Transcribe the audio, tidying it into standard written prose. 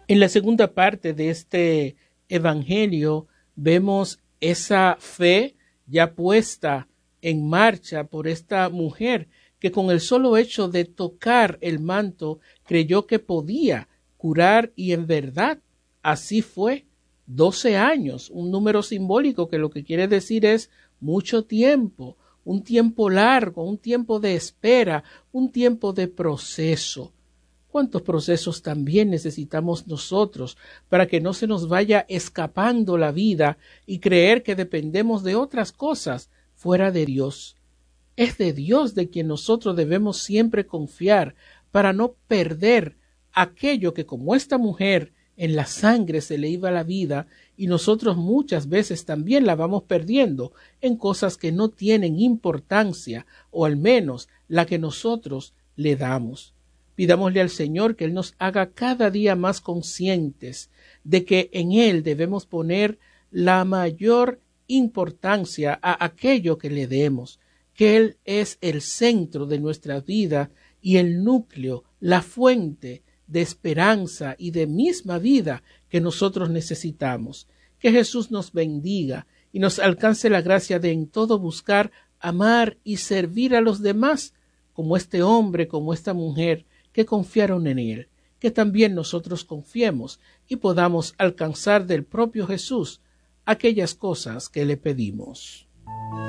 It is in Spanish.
En la segunda parte de este evangelio vemos esa fe ya puesta en marcha por esta mujer que con el solo hecho de tocar el manto creyó que podía curar, y en verdad así fue. 12 años, un número simbólico que lo que quiere decir es mucho tiempo, un tiempo largo, un tiempo de espera, un tiempo de proceso. ¿Cuántos procesos también necesitamos nosotros para que no se nos vaya escapando la vida y creer que dependemos de otras cosas fuera de Dios? Es de Dios de quien nosotros debemos siempre confiar para no perder aquello que, como esta mujer, en la sangre se le iba la vida, y nosotros muchas veces también la vamos perdiendo en cosas que no tienen importancia, o al menos la que nosotros le damos. Pidámosle al Señor que Él nos haga cada día más conscientes de que en Él debemos poner la mayor importancia a aquello que le demos, que Él es el centro de nuestra vida y el núcleo, la fuente de esperanza y de misma vida que nosotros necesitamos. Que Jesús nos bendiga y nos alcance la gracia de en todo buscar, amar y servir a los demás, como este hombre, como esta mujer que confiaron en Él. Que también nosotros confiemos y podamos alcanzar del propio Jesús aquellas cosas que le pedimos.